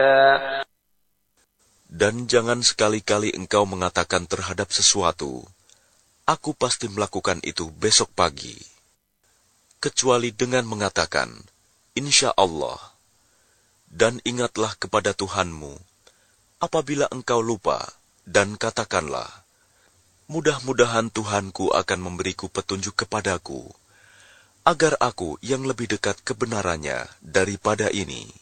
Dan jangan sekali-kali engkau mengatakan terhadap sesuatu, aku pasti melakukan itu besok pagi. Kecuali dengan mengatakan, Insya Allah. Dan ingatlah kepada Tuhanmu, apabila engkau lupa, dan katakanlah, mudah-mudahan Tuhanku akan memberiku petunjuk kepadaku, agar aku yang lebih dekat kebenarannya daripada ini.